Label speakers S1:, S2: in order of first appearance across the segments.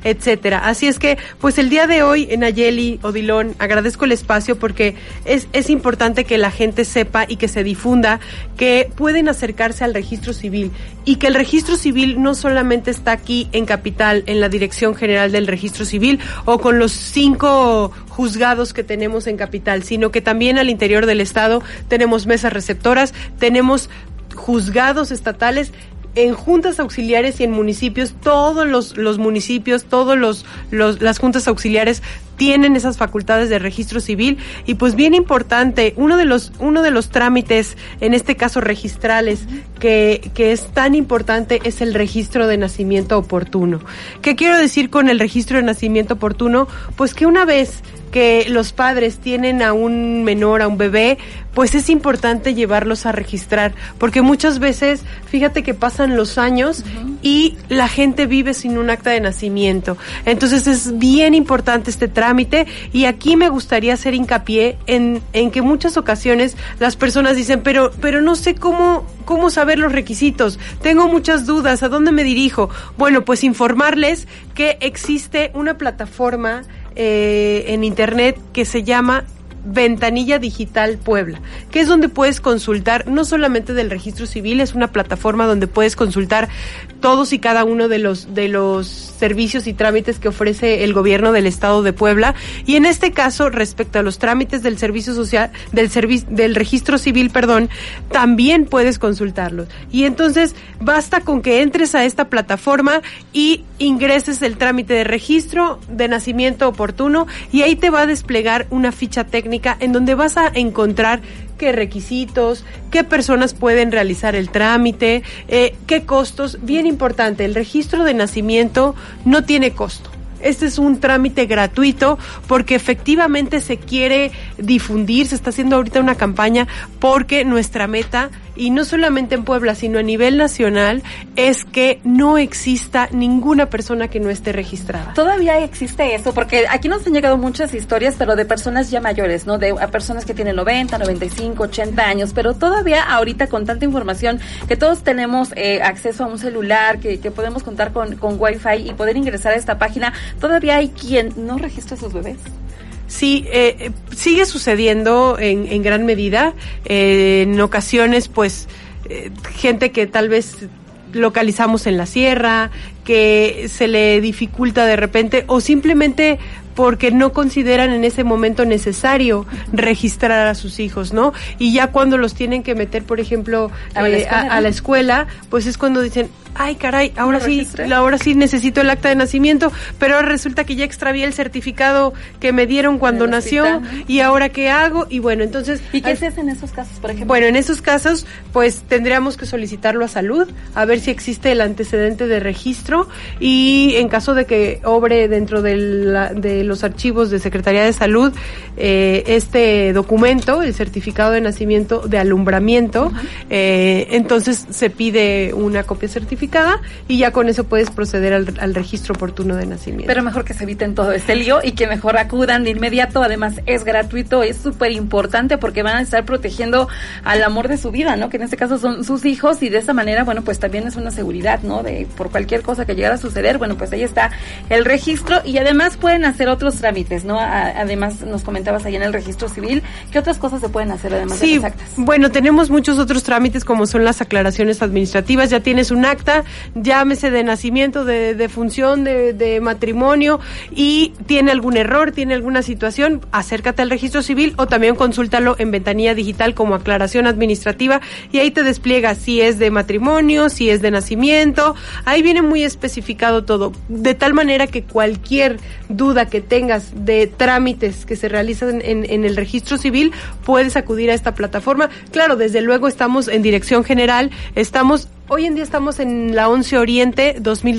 S1: etcétera. Así es que, pues el día de hoy, Nayeli, Odilon, agradezco el espacio porque es importante que la gente sepa y que se difunda que pueden acercarse al registro civil y que el registro civil no solamente está aquí en Capital, en la Dirección General del Registro Civil o con los 5 juzgados que tenemos en Capital, sino que también al interior del estado tenemos mesas receptoras, tenemos juzgados estatales, en juntas auxiliares y en municipios. Todos los municipios, las juntas auxiliares tienen esas facultades de registro civil. Y pues bien importante, uno de los trámites, en este caso registrales, que es tan importante, es el registro de nacimiento oportuno. ¿Qué quiero decir con el registro de nacimiento oportuno? Pues que una vez que los padres tienen a un menor, a un bebé, pues es importante llevarlos a registrar, porque muchas veces, fíjate que pasan los años y la gente vive sin un acta de nacimiento. Entonces es bien importante este trámite, y aquí me gustaría hacer hincapié en que muchas ocasiones las personas dicen, pero no sé cómo saber los requisitos, tengo muchas dudas, ¿a dónde me dirijo? Bueno, pues informarles que existe una plataforma en internet que se llama Ventanilla Digital Puebla, que es donde puedes consultar no solamente del registro civil, es una plataforma donde puedes consultar todos y cada uno de los servicios y trámites que ofrece el gobierno del estado de Puebla. Y en este caso, respecto a los trámites del servicio social, del registro civil, también puedes consultarlos. Y entonces basta con que entres a esta plataforma y ingreses el trámite de registro de nacimiento oportuno, y ahí te va a desplegar una ficha técnica en donde vas a encontrar qué requisitos, qué personas pueden realizar el trámite, qué costos. Bien importante, el registro de nacimiento no tiene costo. Este es un trámite gratuito porque efectivamente se quiere difundir, se está haciendo ahorita una campaña porque nuestra meta, y no solamente en Puebla, sino a nivel nacional, es que no exista ninguna persona que no esté registrada.
S2: Todavía existe eso, porque aquí nos han llegado muchas historias, pero de personas ya mayores, ¿no? A personas que tienen 90, 95, 80 años, pero todavía ahorita con tanta información que todos tenemos acceso a un celular, que podemos contar con Wi-Fi y poder ingresar a esta página, todavía hay quien no registra a sus bebés.
S1: Sí, sigue sucediendo en gran medida. En ocasiones, pues, gente que tal vez localizamos en la sierra, que se le dificulta de repente, o simplemente porque no consideran en ese momento necesario registrar a sus hijos, ¿no? Y ya cuando los tienen que meter, por ejemplo, a la escuela, pues es cuando dicen, ay caray, ahora sí necesito el acta de nacimiento, pero ahora resulta que ya extravié el certificado que me dieron cuando nació, y ahora ¿qué hago? Y bueno, entonces...
S2: ¿Y qué se hace en esos casos, por ejemplo?
S1: Bueno, en esos casos, pues tendríamos que solicitarlo a salud, a ver si existe el antecedente de registro, y en caso de que obre dentro de los archivos de Secretaría de Salud, este documento, el certificado de nacimiento de alumbramiento, entonces se pide una copia certificada y ya con eso puedes proceder al registro oportuno de nacimiento.
S2: Pero mejor que se eviten todo este lío y que mejor acudan de inmediato. Además es gratuito, es súper importante porque van a estar protegiendo al amor de su vida, ¿no? Que en este caso son sus hijos, y de esa manera, bueno, pues también es una seguridad, ¿no? De por cualquier cosa que llegara a suceder, bueno, pues ahí está el registro, y además pueden hacer otros trámites, ¿no? Además nos comentabas ahí en el registro civil, ¿qué otras cosas se pueden hacer además de las actas?
S1: Bueno, tenemos muchos otros trámites como son las aclaraciones administrativas. Ya tienes un acta, llámese de nacimiento, de función, de matrimonio, y tiene algún error, tiene alguna situación, acércate al registro civil o también consúltalo en Ventanilla Digital como aclaración administrativa, y ahí te despliega si es de matrimonio, si es de nacimiento. Ahí viene muy especificado todo, de tal manera que cualquier duda que tengas de trámites que se realizan en el registro civil, puedes acudir a esta plataforma. Claro, desde luego estamos en Dirección General, hoy en día estamos en la 11 Oriente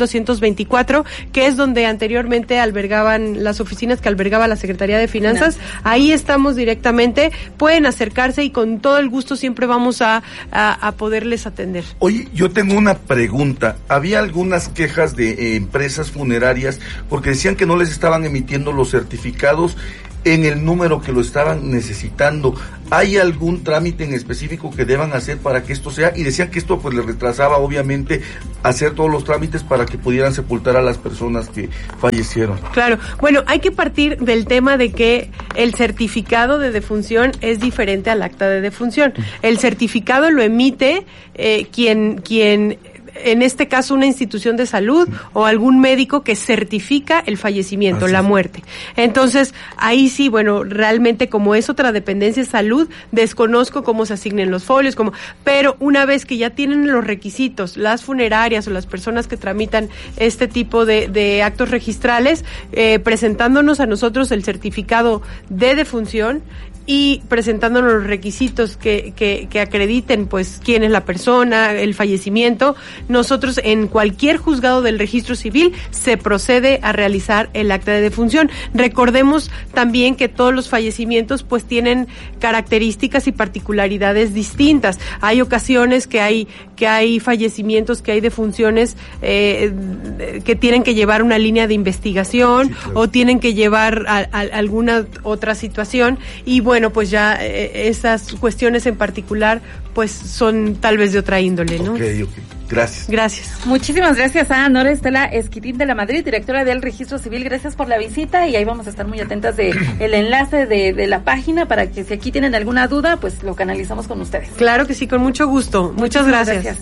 S1: 2224, que es donde anteriormente albergaban las oficinas que albergaba la Secretaría de Finanzas. Ahí estamos directamente, pueden acercarse y con todo el gusto siempre vamos a poderles atender.
S3: Oye, yo tengo una pregunta. Había algunas quejas de empresas funerarias porque decían que no les estaban emitiendo los certificados en el número que lo estaban necesitando. ¿Hay algún trámite en específico que deban hacer para que esto sea? Y decían que esto pues les retrasaba obviamente hacer todos los trámites para que pudieran sepultar a las personas que fallecieron.
S1: Claro, bueno, hay que partir del tema de que el certificado de defunción es diferente al acta de defunción. El certificado lo emite quien en este caso una institución de salud o algún médico que certifica el fallecimiento, la muerte. Entonces, ahí sí, bueno, realmente como es otra dependencia de salud, desconozco cómo se asignen los folios, pero una vez que ya tienen los requisitos, las funerarias o las personas que tramitan este tipo de actos registrales, presentándonos a nosotros el certificado de defunción y presentándonos los requisitos que acrediten pues quién es la persona, el fallecimiento, nosotros en cualquier juzgado del registro civil se procede a realizar el acta de defunción. Recordemos también que todos los fallecimientos pues tienen características y particularidades distintas. Hay ocasiones que hay fallecimientos, que hay defunciones que tienen que llevar una línea de investigación, sí, claro, o tienen que llevar a alguna otra situación, y bueno, pues ya esas cuestiones en particular pues son tal vez de otra índole, ¿no?
S3: Ok. Gracias.
S1: Gracias.
S2: Muchísimas gracias a Nora Estela Esquitín de la Madrid, directora del Registro Civil. Gracias por la visita y ahí vamos a estar muy atentas de el enlace de la página para que si aquí tienen alguna duda, pues lo canalizamos con ustedes.
S1: Claro que sí, con mucho gusto. Muchas gracias.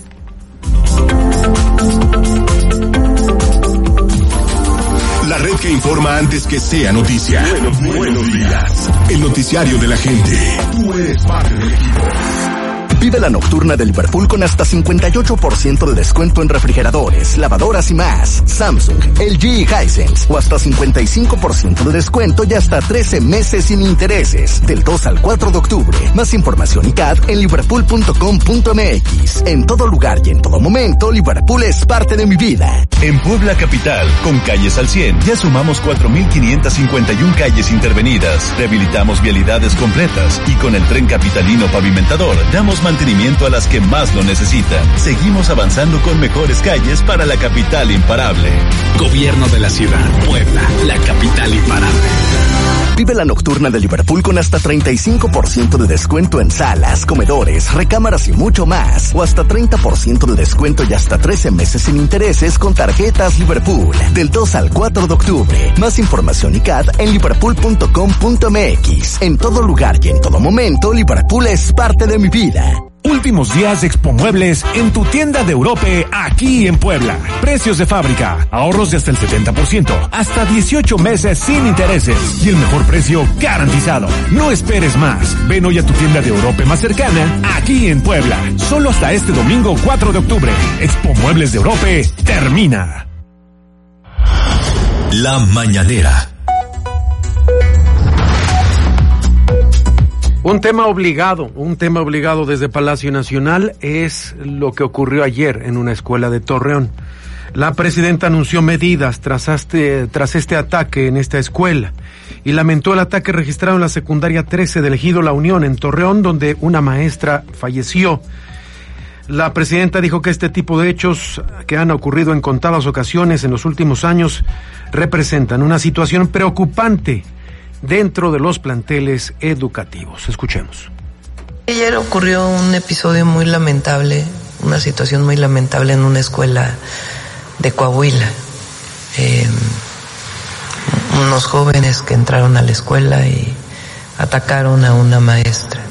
S4: La red que informa antes que sea noticia. Buenos días. El noticiario de la gente. Tú eres parte del equipo. Vive la nocturna de Liverpool con hasta 58% de descuento en refrigeradores, lavadoras y más. Samsung, LG y Hisense. O hasta 55% de descuento y hasta 13 meses sin intereses. Del 2 al 4 de octubre. Más información y CAD en liverpool.com.mx. En todo lugar y en todo momento, Liverpool es parte de mi vida.
S5: En Puebla Capital, con calles al 100, ya sumamos 4,551 calles intervenidas. Rehabilitamos vialidades completas y con el tren capitalino pavimentador damos mantenimiento a las que más lo necesitan. Seguimos avanzando con mejores calles para la capital imparable.
S4: Gobierno de la ciudad, Puebla, la capital imparable. Vive la nocturna de Liverpool con hasta 35% de descuento en salas, comedores, recámaras y mucho más. O hasta 30% de descuento y hasta 13 meses sin intereses con tarjetas Liverpool. Del 2 al 4 de octubre. Más información y CAD en liverpool.com.mx. En todo lugar y en todo momento, Liverpool es parte de mi vida.
S6: Últimos días de Expo Muebles en tu tienda de Europe aquí en Puebla. Precios de fábrica, ahorros de hasta el 70%, hasta 18 meses sin intereses y el mejor precio garantizado. No esperes más. Ven hoy a tu tienda de Europe más cercana aquí en Puebla. Solo hasta este domingo 4 de octubre. Expo Muebles de Europe termina.
S4: La mañanera.
S7: Un tema obligado desde Palacio Nacional es lo que ocurrió ayer en una escuela de Torreón. La presidenta anunció medidas tras este ataque en esta escuela y lamentó el ataque registrado en la secundaria 13 del ejido La Unión en Torreón, donde una maestra falleció. La presidenta dijo que este tipo de hechos que han ocurrido en contadas ocasiones en los últimos años representan una situación preocupante dentro de los planteles educativos. Escuchemos.
S8: Ayer ocurrió un episodio muy lamentable, una situación muy lamentable en una escuela de Coahuila. Unos jóvenes que entraron a la escuela y atacaron a una maestra.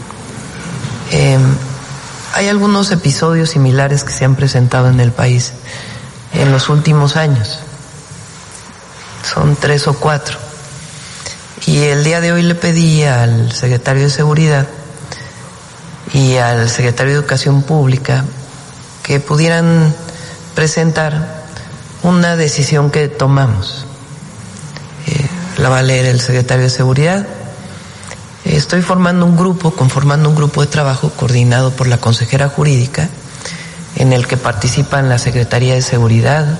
S8: Hay algunos episodios similares que se han presentado en el país en los últimos años. Son 3 o 4. Y el día de hoy le pedí al secretario de Seguridad y al secretario de Educación Pública que pudieran presentar una decisión que tomamos. La va a leer el secretario de Seguridad. Estoy conformando un grupo de trabajo coordinado por la consejera jurídica, en el que participan la Secretaría de Seguridad,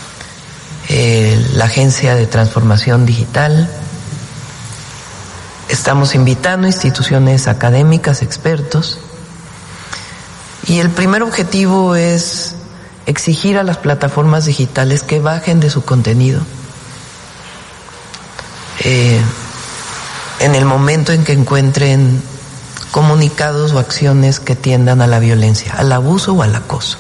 S8: la Agencia de Transformación Digital. Estamos invitando instituciones académicas, expertos, y el primer objetivo es exigir a las plataformas digitales que bajen de su contenido en el momento en que encuentren comunicados o acciones que tiendan a la violencia, al abuso o al acoso.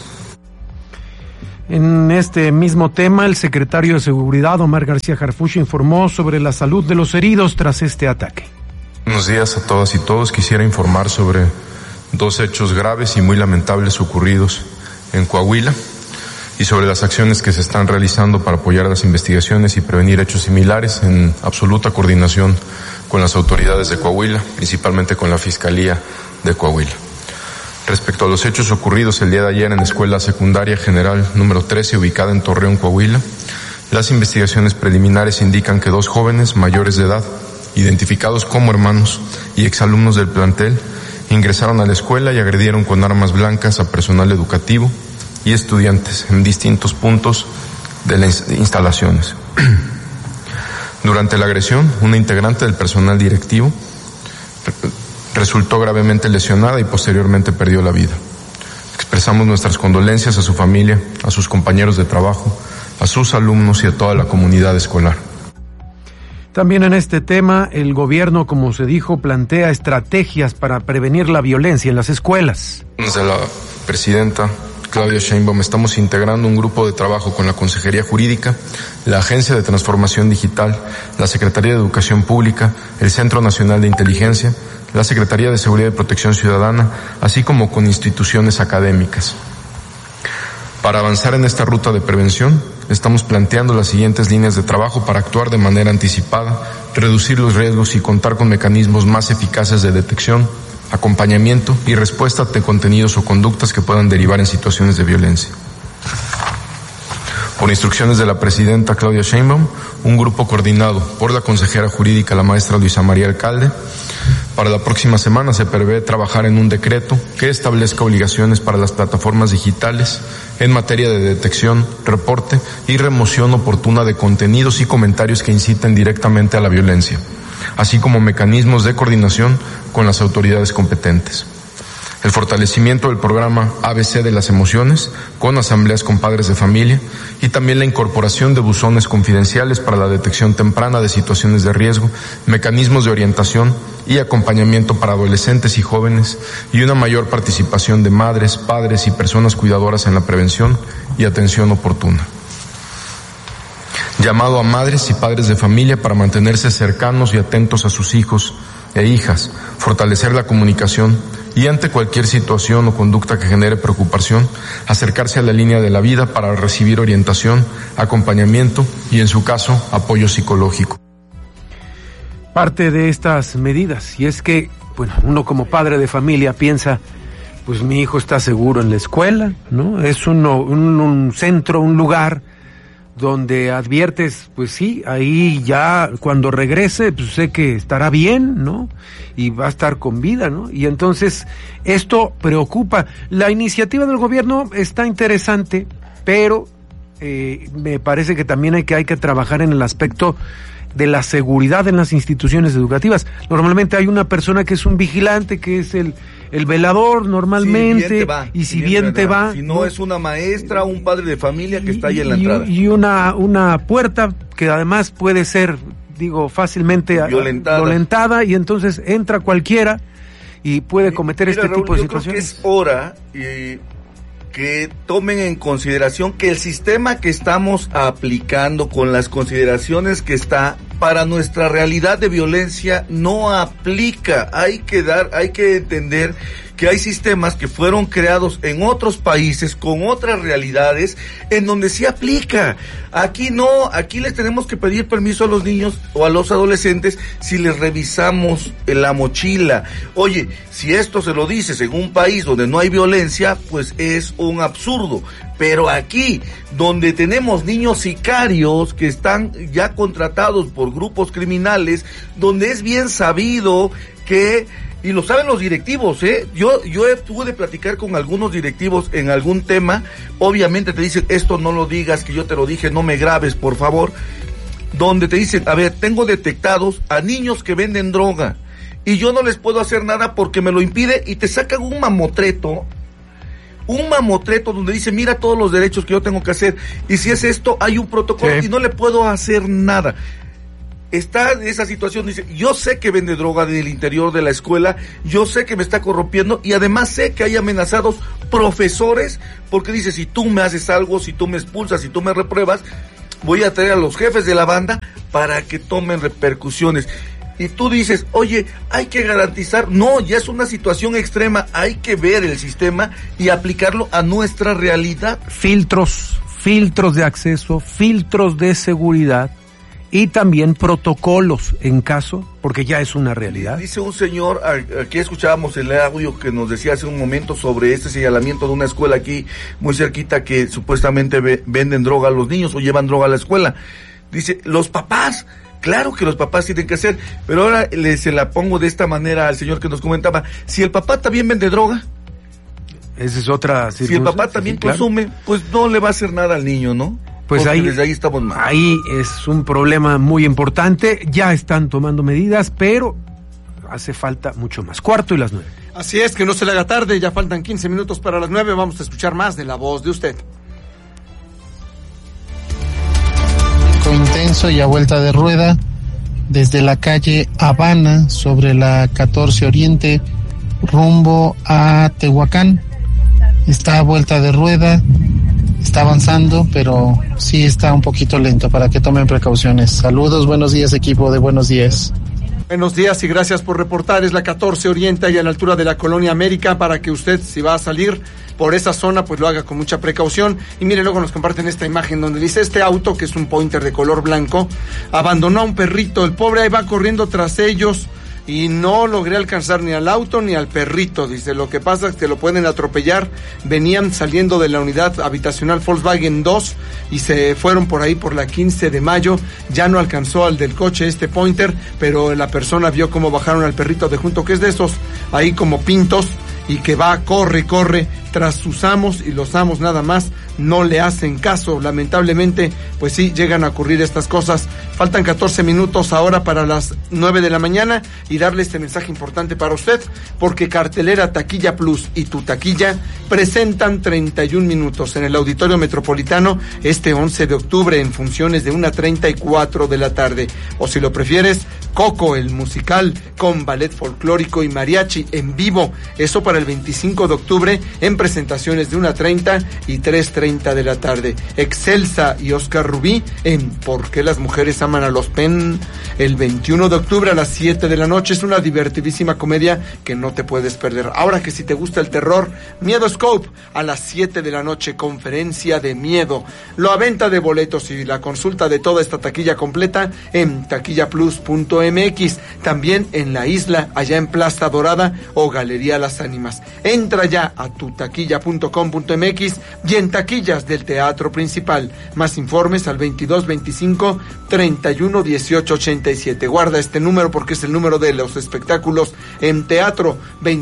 S7: En este mismo tema, el secretario de Seguridad, Omar García Harfuch, informó sobre la salud de los heridos tras este ataque.
S9: Buenos días a todas y todos. Quisiera informar sobre 2 hechos graves y muy lamentables ocurridos en Coahuila y sobre las acciones que se están realizando para apoyar las investigaciones y prevenir hechos similares en absoluta coordinación con las autoridades de Coahuila, principalmente con la Fiscalía de Coahuila. Respecto a los hechos ocurridos el día de ayer en la Escuela Secundaria General número 13, ubicada en Torreón, Coahuila, las investigaciones preliminares indican que 2 jóvenes mayores de edad, identificados como hermanos y exalumnos del plantel, ingresaron a la escuela y agredieron con armas blancas a personal educativo y estudiantes en distintos puntos de las instalaciones. Durante la agresión, una integrante del personal directivo resultó gravemente lesionada y posteriormente perdió la vida. Expresamos nuestras condolencias a su familia, a sus compañeros de trabajo, a sus alumnos y a toda la comunidad escolar.
S7: También en este tema, el gobierno, como se dijo, plantea estrategias para prevenir la violencia en las escuelas.
S9: Desde la presidenta Claudia Sheinbaum estamos integrando un grupo de trabajo con la Consejería Jurídica, la Agencia de Transformación Digital, la Secretaría de Educación Pública, el Centro Nacional de Inteligencia, la Secretaría de Seguridad y Protección Ciudadana, así como con instituciones académicas. Para avanzar en esta ruta de prevención, estamos planteando las siguientes líneas de trabajo para actuar de manera anticipada, reducir los riesgos y contar con mecanismos más eficaces de detección, acompañamiento y respuesta ante contenidos o conductas que puedan derivar en situaciones de violencia. Por instrucciones de la presidenta Claudia Sheinbaum, un grupo coordinado por la consejera jurídica, la maestra Luisa María Alcalde, para la próxima semana se prevé trabajar en un decreto que establezca obligaciones para las plataformas digitales en materia de detección, reporte y remoción oportuna de contenidos y comentarios que inciten directamente a la violencia, así como mecanismos de coordinación con las autoridades competentes. El fortalecimiento del programa ABC de las emociones, con asambleas con padres de familia, y también la incorporación de buzones confidenciales para la detección temprana de situaciones de riesgo, mecanismos de orientación y acompañamiento para adolescentes y jóvenes, y una mayor participación de madres, padres y personas cuidadoras en la prevención y atención oportuna. Llamado a madres y padres de familia para mantenerse cercanos y atentos a sus hijos e hijas, fortalecer la comunicación y ante cualquier situación o conducta que genere preocupación, acercarse a la línea de la vida para recibir orientación, acompañamiento y, en su caso, apoyo psicológico.
S7: Parte de estas medidas, y es que, bueno, uno como padre de familia piensa, pues mi hijo está seguro en la escuela, ¿no? Es un centro, un lugar donde adviertes, pues sí, ahí ya cuando regrese, pues sé que estará bien, ¿no? Y va a estar con vida, ¿no? Y entonces esto preocupa. La iniciativa del gobierno está interesante, pero me parece que también hay que trabajar en el aspecto de la seguridad en las instituciones educativas. Normalmente hay una persona que es un vigilante, que es el velador normalmente, si bien te va.
S3: Si no, es una maestra o un padre de familia que está ahí en la entrada.
S7: Y una puerta que además puede ser, fácilmente violentada, y entonces entra cualquiera y puede cometer este tipo de situaciones.
S3: Creo que es hora que tomen en consideración que el sistema que estamos aplicando, con las consideraciones que está para nuestra realidad de violencia, no aplica. Hay que entender que hay sistemas que fueron creados en otros países con otras realidades en donde sí aplica. Aquí no, aquí les tenemos que pedir permiso a los niños o a los adolescentes si les revisamos la mochila. Oye, si esto se lo dices en un país donde no hay violencia, pues es un absurdo. Pero aquí, donde tenemos niños sicarios que están ya contratados por grupos criminales, donde es bien sabido que, y lo saben los directivos, yo pude platicar con algunos directivos en algún tema, obviamente te dicen, esto no lo digas, que yo te lo dije, no me grabes, por favor, donde te dicen, a ver, tengo detectados a niños que venden droga, y yo no les puedo hacer nada porque me lo impide, y te sacan un mamotreto donde dice, mira todos los derechos que yo tengo que hacer, y si es esto, hay un protocolo, y no le puedo hacer nada. está en esa situación, dice, yo sé que vende droga del interior de la escuela, yo sé que me está corrompiendo y además sé que hay amenazados profesores, porque dice, si tú me haces algo, si tú me expulsas, si tú me repruebas, voy a traer a los jefes de la banda para que tomen repercusiones. Y tú dices, oye, hay que garantizar, no, ya es una situación extrema, hay que ver el sistema y aplicarlo a nuestra realidad.
S7: Filtros de acceso, filtros de seguridad y también protocolos en caso, porque ya es una realidad.
S3: Dice un señor, aquí escuchábamos el audio que nos decía hace un momento sobre este señalamiento de una escuela aquí muy cerquita que supuestamente venden droga a los niños o llevan droga a la escuela. Dice, los papás, claro que los papás tienen que hacer, pero ahora se la pongo de esta manera al señor que nos comentaba, si el papá también vende droga,
S7: esa es otra circunstancia.
S3: Si el papá también consume, pues no le va a hacer nada al niño, ¿no?
S7: Pues
S3: porque desde ahí estamos mal.
S7: Ahí es un problema muy importante, ya están tomando medidas, pero hace falta mucho más. 4:09.
S10: Así es, que no se le haga tarde, ya faltan 15 minutos para las 9, vamos a escuchar más de la voz de usted.
S11: Intenso y a vuelta de rueda desde la calle Habana sobre la 14 Oriente rumbo a Tehuacán. Está a vuelta de rueda, está avanzando, pero sí está un poquito lento, para que tomen precauciones. Saludos, buenos días, equipo de Buenos Días.
S10: Buenos días y gracias por reportar. Es la 14 Oriente y a la altura de la Colonia América, para que usted, si va a salir por esa zona, pues lo haga con mucha precaución. Y mire, luego nos comparten esta imagen donde dice, este auto, que es un Pointer de color blanco, abandonó a un perrito. El pobre ahí va corriendo tras ellos y no logré alcanzar ni al auto ni al perrito. Dice, lo que pasa es que lo pueden atropellar. Venían saliendo de la unidad habitacional Volkswagen 2 y se fueron por ahí por la 15 de mayo. Ya no alcanzó al del coche este Pointer, pero la persona vio cómo bajaron al perrito de junto, que es de esos ahí como pintos, y que va, corre tras sus amos, y los amos nada más no le hacen caso. Lamentablemente, pues sí, llegan a ocurrir estas cosas. Faltan 14 minutos ahora para las 9 de la mañana y darle este mensaje importante para usted, porque Cartelera Taquilla Plus y Tu Taquilla presentan 31 minutos en el Auditorio Metropolitano este 11 de octubre en funciones de 1:34 de la tarde. O si lo prefieres, Coco, el musical con ballet folclórico y mariachi en vivo. Eso para el 25 de octubre en presentaciones de 1:30 y 3:30 de la tarde. Excelsa y Oscar Rubí en ¿Por qué las mujeres aman a los Penn? El 21 de octubre a las 7 de la noche. Es una divertidísima comedia que no te puedes perder. Ahora que si te gusta el terror, Miedo Scope a las 7 de la noche, conferencia de miedo. La venta de boletos y la consulta de toda esta taquilla completa en taquillaplus.mx, también en La Isla, allá en Plaza Dorada o Galería Las Ánimas. Entra ya a tutaquilla.com.mx y en taquillas del Teatro Principal. Más informes al 2225 31 18 87. Guarda este número porque es el número de los espectáculos en teatro,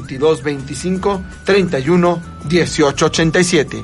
S10: 2225 31 18 87.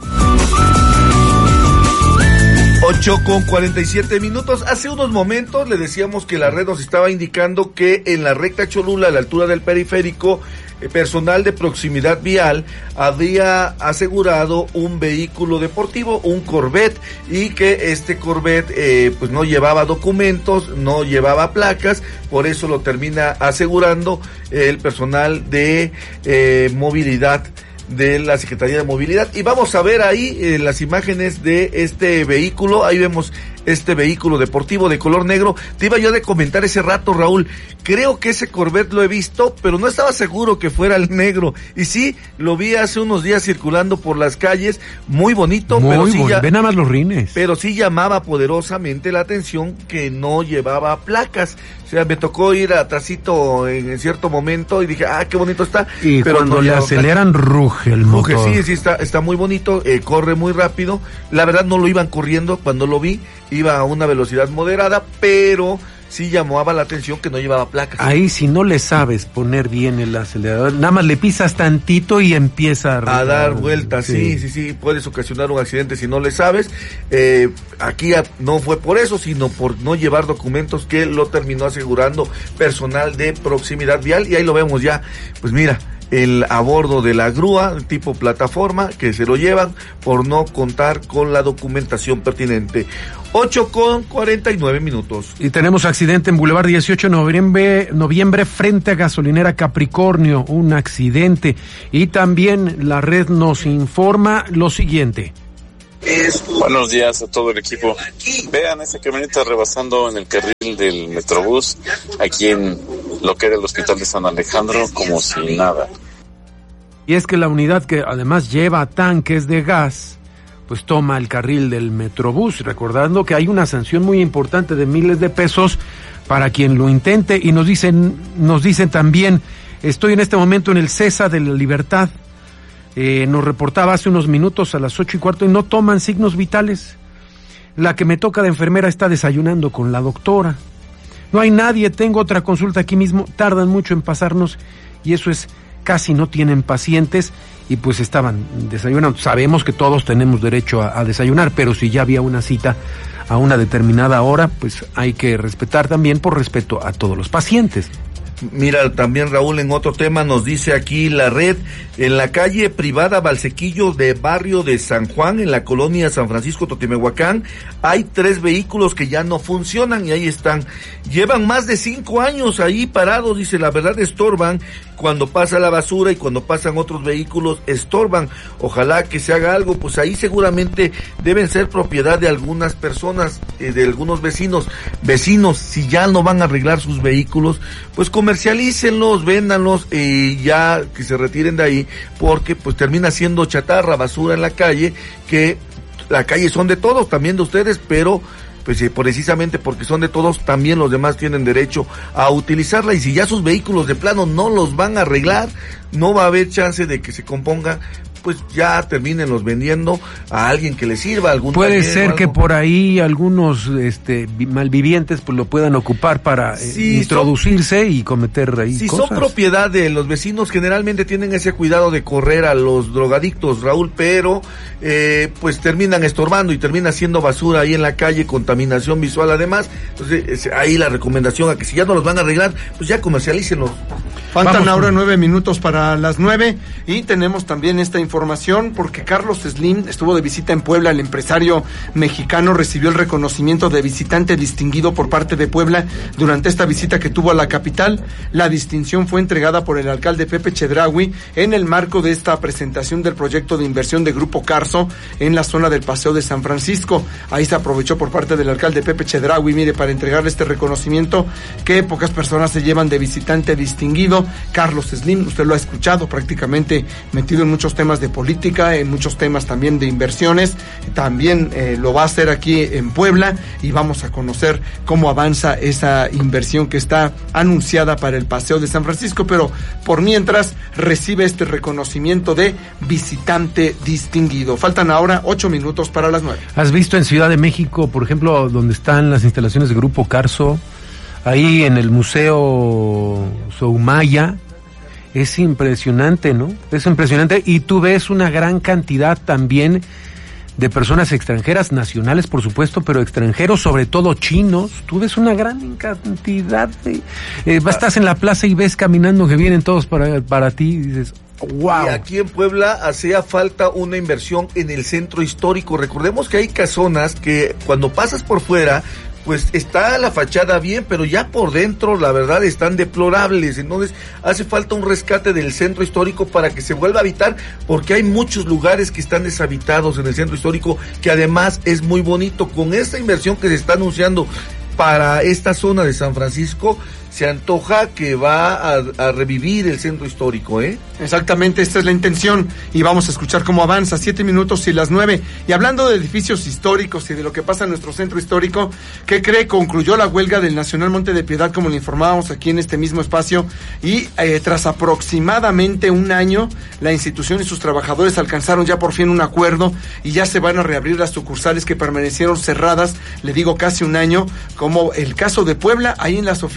S3: 8:47. Hace unos momentos le decíamos que la red nos estaba indicando que en la recta Cholula, a la altura del periférico, personal de proximidad vial había asegurado un vehículo deportivo, un Corvette, y que este Corvette pues no llevaba documentos, no llevaba placas, por eso lo termina asegurando el personal de movilidad de la Secretaría de Movilidad. Y vamos a ver ahí las imágenes de este vehículo. Ahí vemos este vehículo deportivo de color negro. Te iba yo a comentar ese rato, Raúl, creo que ese Corvette lo he visto, pero no estaba seguro que fuera el negro. Y sí, lo vi hace unos días circulando por las calles, muy bonito, pero sí,
S7: ve nada más los rines.
S3: Pero sí llamaba poderosamente la atención que no llevaba placas. O sea, me tocó ir atrasito en cierto momento y dije, qué bonito está.
S7: Y pero cuando le aceleran, ruge el motor.
S3: Sí, está muy bonito, corre muy rápido. La verdad no lo iban corriendo cuando lo vi, iba a una velocidad moderada, pero sí llamaba la atención que no llevaba placas.
S7: Ahí si no le sabes poner bien el acelerador, nada más le pisas tantito y empieza
S3: a dar vueltas. Sí, puedes ocasionar un accidente si no le sabes. Aquí no fue por eso, sino por no llevar documentos, que lo terminó asegurando personal de proximidad vial. Y ahí lo vemos ya, pues mira, a bordo de la grúa tipo plataforma, que se lo llevan por no contar con la documentación pertinente. 8:49.
S7: Y tenemos accidente en Boulevard 18 de noviembre frente a gasolinera Capricornio, un accidente. Y también la red nos informa lo siguiente.
S12: Buenos días a todo el equipo. Vean esa camioneta rebasando en el carril del Metrobús, aquí en lo que era el Hospital de San Alejandro, como si nada.
S7: Y es que la unidad, que además lleva tanques de gas, pues toma el carril del Metrobús, recordando que hay una sanción muy importante de miles de pesos para quien lo intente. Y nos dicen también, estoy en este momento en el Cesa de la Libertad. Nos reportaba hace unos minutos a las 8:15 y no toman signos vitales. La que me toca de enfermera está desayunando con la doctora. No hay nadie, tengo otra consulta aquí mismo, tardan mucho en pasarnos y eso es, casi no tienen pacientes y pues estaban desayunando. Sabemos que todos tenemos derecho a desayunar, pero si ya había una cita a una determinada hora, pues hay que respetar también por respeto a todos los pacientes.
S3: Mira, también Raúl, en otro tema nos dice aquí la red, en la calle privada Valsequillo de barrio de San Juan, en la colonia San Francisco Totimehuacán, hay 3 vehículos que ya no funcionan y ahí están. Llevan más de 5 años ahí parados, dice, la verdad estorban cuando pasa la basura y cuando pasan otros vehículos estorban. Ojalá que se haga algo, pues ahí seguramente deben ser propiedad de algunas personas, de algunos vecinos, si ya no van a arreglar sus vehículos, pues comercialícenlos, véndanlos y ya que se retiren de ahí, porque pues termina siendo chatarra, basura en la calle, que la calle son de todos, también de ustedes, pero pues precisamente porque son de todos, también los demás tienen derecho a utilizarla, y si ya sus vehículos de plano no los van a arreglar, no va a haber chance de que se componga, pues ya terminen los vendiendo a alguien que les sirva, algún
S7: puede ser que por ahí algunos malvivientes pues lo puedan ocupar para introducirse y cometer ahí
S3: si
S7: cosas.
S3: Son propiedad de los vecinos, generalmente tienen ese cuidado de correr a los drogadictos, Raúl, pero pues terminan estorbando y termina siendo basura ahí en la calle, contaminación visual además. Entonces ahí la recomendación a que si ya no los van a arreglar, pues ya comercialícenlos.
S10: Faltan ahora 9 minutos para las 9 y tenemos también esta información porque Carlos Slim estuvo de visita en Puebla. El empresario mexicano recibió el reconocimiento de visitante distinguido por parte de Puebla durante esta visita que tuvo a la capital. La distinción fue entregada por el alcalde Pepe Chedraui en el marco de esta presentación del proyecto de inversión de Grupo Carso en la zona del Paseo de San Francisco. Ahí se aprovechó por parte del alcalde Pepe Chedraui, mire, para entregarle este reconocimiento que pocas personas se llevan de visitante distinguido. Carlos Slim, usted lo ha escuchado, prácticamente metido en muchos temas de política, en muchos temas también de inversiones, también lo va a hacer aquí en Puebla y vamos a conocer cómo avanza esa inversión que está anunciada para el Paseo de San Francisco, pero por mientras recibe este reconocimiento de visitante distinguido. Faltan ahora 8 minutos para las 9.
S7: ¿Has visto en Ciudad de México, por ejemplo, donde están las instalaciones de Grupo Carso? Ahí en el Museo Soumaya, es impresionante, ¿no? Es impresionante, y tú ves una gran cantidad también de personas extranjeras, nacionales por supuesto, pero extranjeros, sobre todo chinos. Tú ves una gran cantidad de... estás en la plaza y ves caminando que vienen todos para ti y dices... Wow.
S3: Y aquí en Puebla hacía falta una inversión en el centro histórico. Recordemos que hay casonas que cuando pasas por fuera, pues está la fachada bien, pero ya por dentro la verdad están deplorables. Entonces hace falta un rescate del centro histórico para que se vuelva a habitar, porque hay muchos lugares que están deshabitados en el centro histórico, que además es muy bonito. Con esta inversión que se está anunciando para esta zona de San Francisco, se antoja que va a revivir el centro histórico, ¿eh?
S10: Exactamente, esta es la intención y vamos a escuchar cómo avanza. 7 minutos y las 9. Y hablando de edificios históricos y de lo que pasa en nuestro centro histórico, ¿qué cree? Concluyó la huelga del Nacional Monte de Piedad, como le informábamos aquí en este mismo espacio, y tras aproximadamente un año, la institución y sus trabajadores alcanzaron ya por fin un acuerdo y ya se van a reabrir las sucursales que permanecieron cerradas, le digo casi un año, como el caso de Puebla, ahí en las oficinas que están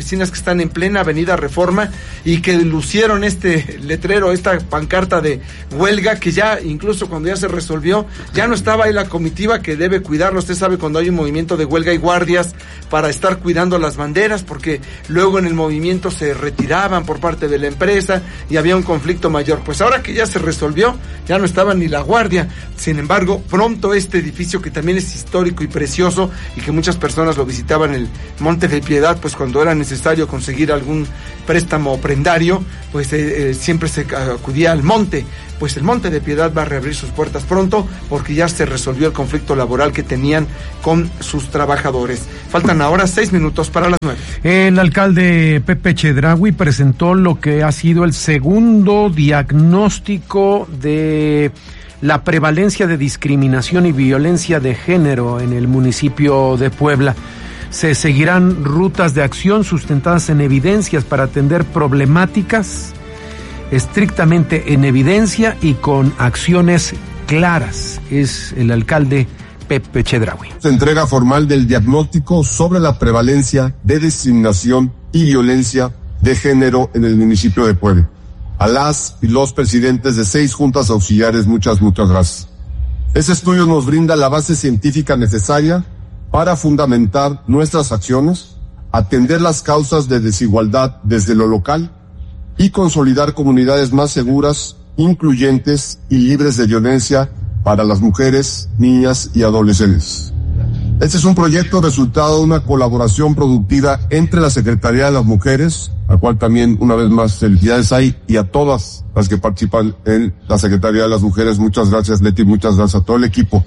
S10: están en plena Avenida Reforma y que lucieron este letrero, esta pancarta de huelga, que ya incluso cuando ya se resolvió, ya no estaba ahí la comitiva que debe cuidarlo. Usted sabe, cuando hay un movimiento de huelga hay guardias para estar cuidando las banderas, porque luego en el movimiento se retiraban por parte de la empresa y había un conflicto mayor. Pues ahora que ya se resolvió, ya no estaba ni la guardia. Sin embargo, pronto este edificio, que también es histórico y precioso y que muchas personas lo visitaban, el Monte de Piedad, pues cuando era necesario conseguir algún préstamo o prendario, pues siempre se acudía al monte. Pues el Monte de Piedad va a reabrir sus puertas pronto, porque ya se resolvió el conflicto laboral que tenían con sus trabajadores. Faltan ahora 6 minutos para las 9.
S7: El alcalde Pepe Chedraui presentó lo que ha sido el segundo diagnóstico de la prevalencia de discriminación y violencia de género en el municipio de Puebla. Se seguirán rutas de acción sustentadas en evidencias para atender problemáticas estrictamente en evidencia y con acciones claras. Es el alcalde Pepe Chedraui.
S13: Entrega formal del diagnóstico sobre la prevalencia de discriminación y violencia de género en el municipio de Puebla. A las y los presidentes de 6 juntas auxiliares, muchas gracias. Ese estudio nos brinda la base científica necesaria para fundamentar nuestras acciones, atender las causas de desigualdad desde lo local y consolidar comunidades más seguras, incluyentes y libres de violencia para las mujeres, niñas y adolescentes. Este es un proyecto resultado de una colaboración productiva entre la Secretaría de las Mujeres, a cual también una vez más felicidades hay, y a todas las que participan en la Secretaría de las Mujeres. Muchas gracias, Leti, muchas gracias a todo el equipo.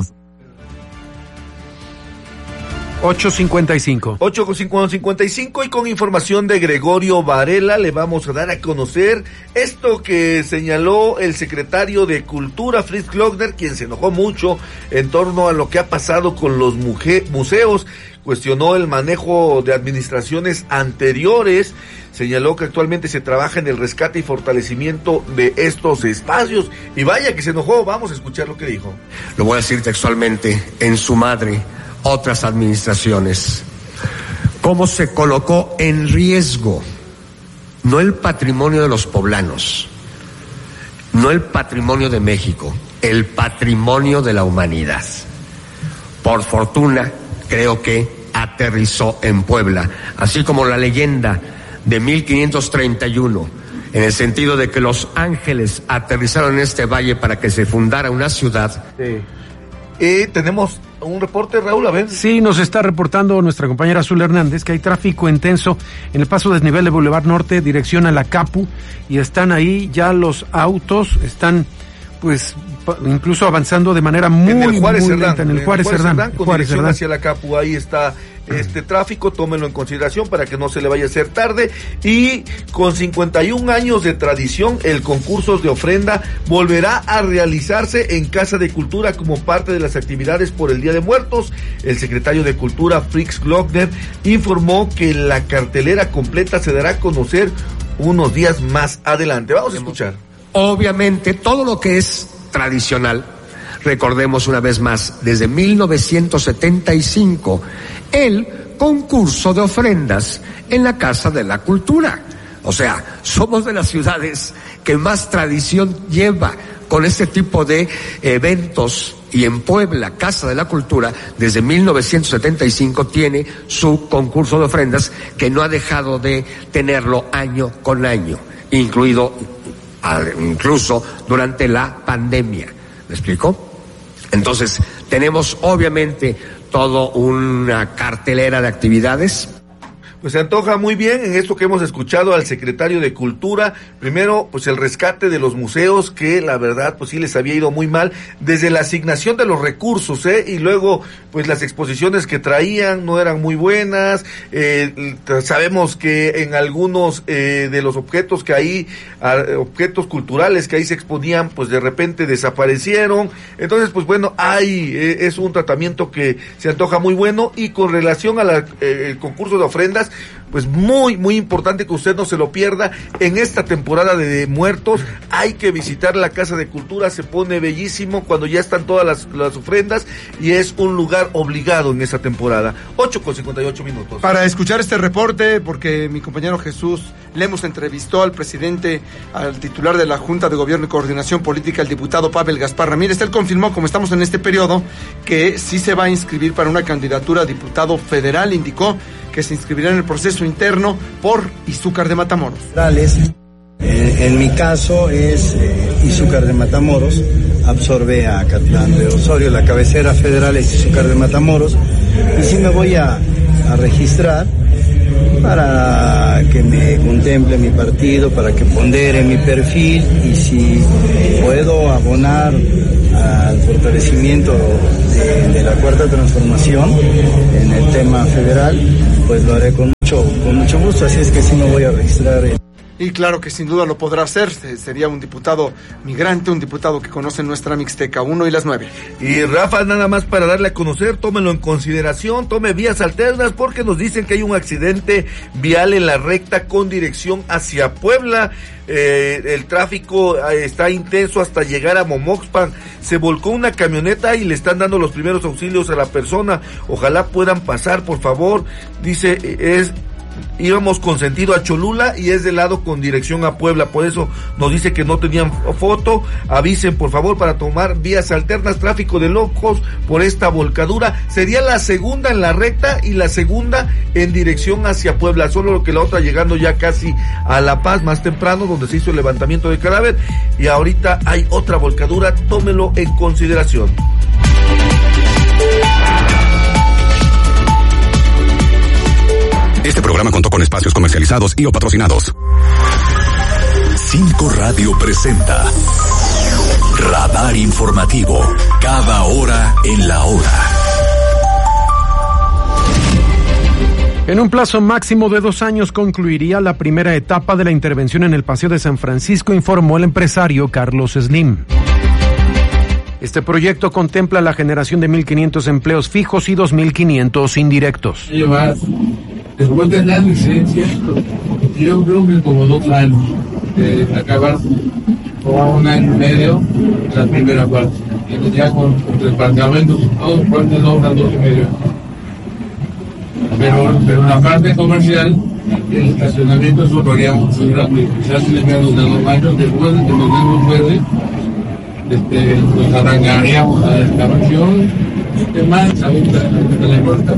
S7: 8:55.
S3: 8:55, y con información de Gregorio Varela le vamos a dar a conocer esto que señaló el secretario de Cultura, Fritz Glockner, quien se enojó mucho en torno a lo que ha pasado con los museos. Cuestionó el manejo de administraciones anteriores, señaló que actualmente se trabaja en el rescate y fortalecimiento de estos espacios, y vaya que se enojó. Vamos a escuchar lo que dijo.
S14: Lo voy a decir textualmente: en su madre, otras administraciones. ¿Cómo se colocó en riesgo no el patrimonio de los poblanos, no el patrimonio de México, el patrimonio de la humanidad? Por fortuna, creo que aterrizó en Puebla, así como la leyenda de 1531, en el sentido de que los ángeles aterrizaron en este valle para que se fundara una ciudad.
S3: Sí. Tenemos un reporte, Raúl, a ver.
S7: Sí, nos está reportando nuestra compañera Azul Hernández que hay tráfico intenso en el paso desnivel de Boulevard Norte, dirección a la Capu, y están ahí ya los autos, están pues incluso avanzando de manera muy lenta en el Juárez Cerdán,
S3: con dirección hacia la Capu. Ahí está este tráfico, tómenlo en consideración para que no se le vaya a hacer tarde. Y con 51 años de tradición, el concurso de ofrenda volverá a realizarse en Casa de Cultura como parte de las actividades por el Día de Muertos. El secretario de Cultura, Fritz Glockner, informó que la cartelera completa se dará a conocer unos días más adelante. Vamos a escuchar.
S14: Obviamente, todo lo que es tradicional, recordemos una vez más, desde 1975, el concurso de ofrendas en la Casa de la Cultura. O sea, somos de las ciudades que más tradición lleva con este tipo de eventos, y en Puebla, Casa de la Cultura, desde 1975 tiene su concurso de ofrendas, que no ha dejado de tenerlo año con año, incluso durante la pandemia. ¿Me explico? Entonces, tenemos obviamente toda una cartelera de actividades.
S3: Pues se antoja muy bien en esto que hemos escuchado al secretario de Cultura. Primero, pues el rescate de los museos, que la verdad, pues sí les había ido muy mal, desde la asignación de los recursos, y luego, pues las exposiciones que traían no eran muy buenas. Sabemos que en algunos de los objetos que ahí, objetos culturales que ahí se exponían, pues de repente desaparecieron. Entonces, pues bueno, es un tratamiento que se antoja muy bueno. Y con relación a el concurso de ofrendas, pues muy, muy importante que usted no se lo pierda. En esta temporada de muertos hay que visitar la Casa de Cultura, se pone bellísimo cuando ya están todas las ofrendas y es un lugar obligado en esa temporada. 8:58.
S10: Para escuchar este reporte, porque mi compañero Jesús Lemos entrevistó al presidente, al titular de la Junta de Gobierno y Coordinación Política, el diputado Pavel Gaspar Ramírez. Él confirmó, como estamos en este periodo, que sí se va a inscribir para una candidatura a diputado federal. Indicó que se inscribirá en el proceso interno por Izúcar de Matamoros.
S15: En mi caso es Izúcar de Matamoros, absorbe a Catlán de Osorio, la cabecera federal es Izúcar de Matamoros, y sí me voy a registrar para que me contemple mi partido, para que pondere mi perfil, y si puedo abonar al fortalecimiento de la Cuarta Transformación en el tema federal, pues lo haré con mucho gusto, así es que sí me voy a registrar.
S10: Y claro que sin duda lo podrá hacer, sería un diputado migrante, un diputado que conoce nuestra Mixteca. 1:09.
S3: Y Rafa, nada más para darle a conocer, tómelo en consideración, tome vías alternas porque nos dicen que hay un accidente vial en la recta con dirección hacia Puebla. El tráfico está intenso hasta llegar a Momoxpan. Se volcó una camioneta y le están dando los primeros auxilios a la persona. Ojalá puedan pasar, por favor. Dice, íbamos con sentido a Cholula y es de lado con dirección a Puebla, por eso nos dice que no tenían foto. Avisen por favor para tomar vías alternas. Tráfico de locos por esta volcadura, sería la segunda en la recta y la segunda en dirección hacia Puebla, solo que la otra llegando ya casi a La Paz más temprano, donde se hizo el levantamiento del cadáver, y ahorita hay otra volcadura, tómelo en consideración.
S4: Este programa contó con espacios comercializados y o patrocinados. 5 Radio presenta Radar Informativo, cada hora en la hora.
S7: En un plazo máximo de 2 años concluiría la primera etapa de la intervención en el Paseo de San Francisco, informó el empresario Carlos Slim. Este proyecto contempla la generación de 1,500 empleos fijos y 2,500 indirectos.
S16: Después de la licencia, yo creo que como 2 años, acabar como 1 año y medio la primera parte. Y ya con departamentos y todo, parte de obras 2 y medio. Pero la parte comercial, el estacionamiento, eso lo haríamos muy rápido. Quizás si le menos de 2 años, después de que nos demos verde, nos arrancaríamos a la excavación, demás, ahorita de la puerta.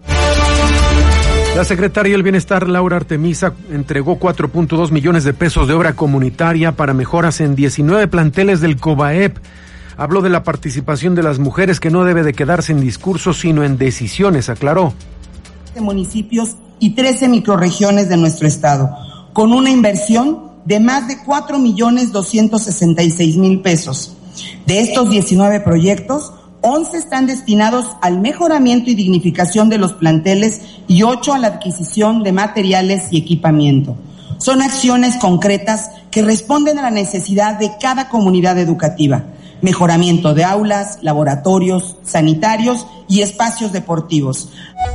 S7: La secretaria del Bienestar, Laura Artemisa, entregó 4.2 millones de pesos de obra comunitaria para mejoras en 19 planteles del COBAEP. Habló de la participación de las mujeres, que no debe de quedarse en discursos, sino en decisiones, aclaró.
S17: Municipios y 13 microrregiones de nuestro estado, con una inversión de más de 4,266,000 pesos. De estos 19 proyectos, 11 están destinados al mejoramiento y dignificación de los planteles y 8 a la adquisición de materiales y equipamiento. Son acciones concretas que responden a la necesidad de cada comunidad educativa. Mejoramiento de aulas, laboratorios, sanitarios y espacios deportivos.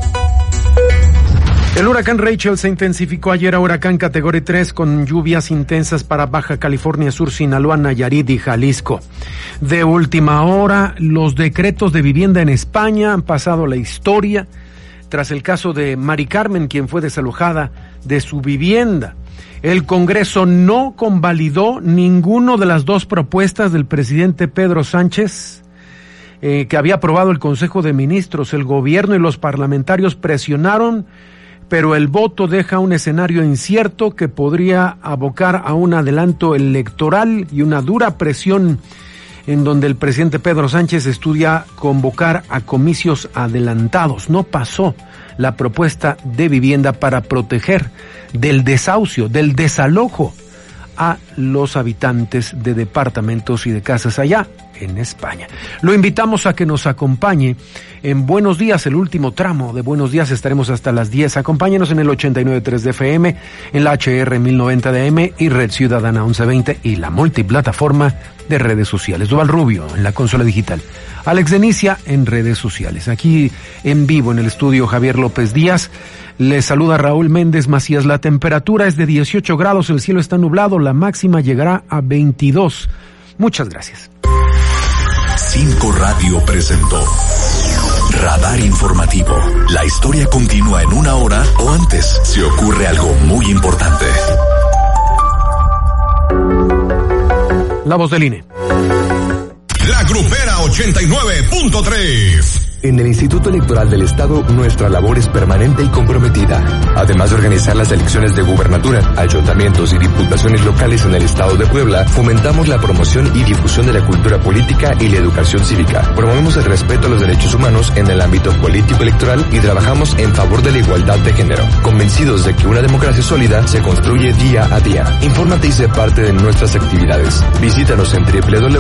S7: El huracán Rachel se intensificó ayer a huracán categoría 3 con lluvias intensas para Baja California Sur, Sinaloa, Nayarit y Jalisco. De última hora, los decretos de vivienda en España han pasado a la historia tras el caso de Mari Carmen, quien fue desalojada de su vivienda. El Congreso no convalidó ninguna de las 2 propuestas del presidente Pedro Sánchez, que había aprobado el Consejo de Ministros. El gobierno y los parlamentarios presionaron, pero el voto deja un escenario incierto que podría abocar a un adelanto electoral y una dura presión en donde el presidente Pedro Sánchez estudia convocar a comicios adelantados. No pasó la propuesta de vivienda para proteger del desahucio, del desalojo a los habitantes de departamentos y de casas allá en España. Lo invitamos a que nos acompañe en Buenos Días, el último tramo de Buenos Días. Estaremos hasta las 10. Acompáñenos en el 89.3 de FM, en la HR 1090 de AM y Red Ciudadana 1120 y la multiplataforma de redes sociales. Duval Rubio en la consola digital. Alex Denicia en redes sociales. Aquí en vivo en el estudio Javier López Díaz. Les saluda Raúl Méndez Macías. La temperatura es de 18 grados, el cielo está nublado, la máxima llegará a 22. Muchas gracias.
S4: 5 Radio presentó Radar Informativo. La historia continúa en 1 hora o antes si ocurre algo muy importante.
S7: La voz del INE.
S4: La Grupera 89.3.
S18: En el Instituto Electoral del Estado, nuestra labor es permanente y comprometida. Además de organizar las elecciones de gubernatura, ayuntamientos y diputaciones locales en el Estado de Puebla, fomentamos la promoción y difusión de la cultura política y la educación cívica. Promovemos el respeto a los derechos humanos en el ámbito político-electoral y trabajamos en favor de la igualdad de género, convencidos de que una democracia sólida se construye día a día. Infórmate y sé parte de nuestras actividades. Visítanos en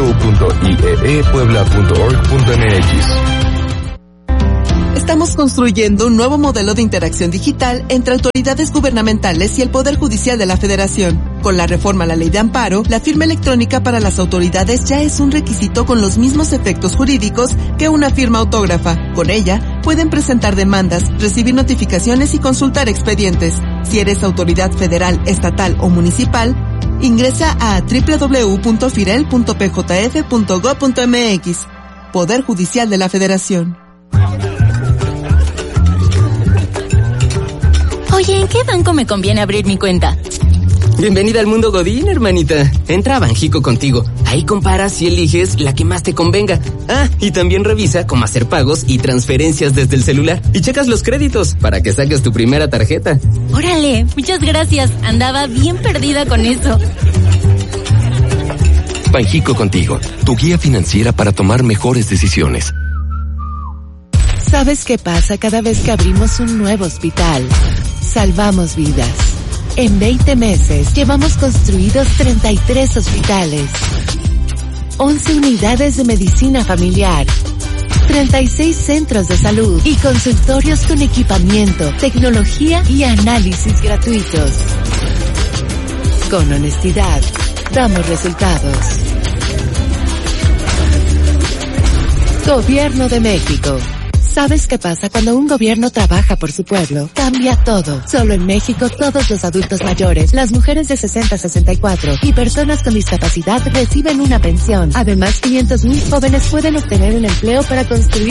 S18: www.ieepuebla.org.mx.
S19: Estamos construyendo un nuevo modelo de interacción digital entre autoridades gubernamentales y el Poder Judicial de la Federación. Con la reforma a la Ley de Amparo, la firma electrónica para las autoridades ya es un requisito con los mismos efectos jurídicos que una firma autógrafa. Con ella, pueden presentar demandas, recibir notificaciones y consultar expedientes. Si eres autoridad federal, estatal o municipal, ingresa a www.firel.pjf.gov.mx. Poder Judicial de la Federación.
S20: Oye, ¿en qué banco me conviene abrir mi cuenta?
S21: Bienvenida al mundo Godín, hermanita. Entra a Banjico Contigo. Ahí comparas y eliges la que más te convenga. Ah, y también revisa cómo hacer pagos y transferencias desde el celular. Y checas los créditos para que saques tu primera tarjeta.
S20: Órale, muchas gracias. Andaba bien perdida con eso.
S18: Banjico Contigo, tu guía financiera para tomar mejores decisiones.
S22: ¿Sabes qué pasa cada vez que abrimos un nuevo hospital? Salvamos vidas. En 20 meses llevamos construidos 33 hospitales, 11 unidades de medicina familiar, 36 centros de salud y consultorios con equipamiento, tecnología y análisis gratuitos. Con honestidad, damos resultados. Gobierno de México. ¿Sabes qué pasa cuando un gobierno trabaja por su pueblo? Cambia todo. Solo en México todos los adultos mayores, las mujeres de 60 a 64 y personas con discapacidad reciben una pensión. Además, 500,000 jóvenes pueden obtener un empleo para construir